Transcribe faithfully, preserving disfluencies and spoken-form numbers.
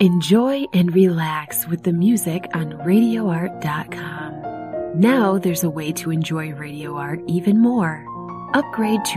Enjoy and relax with the music on radio art dot com. Now there's a way to enjoy Radio Art even more. Upgrade to